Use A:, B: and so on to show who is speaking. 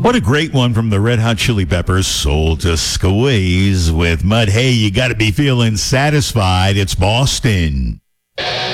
A: What a great one from the Red Hot Chili Peppers, Soul to Squeeze with Mud. Hey, you got to be feeling satisfied. It's Boston.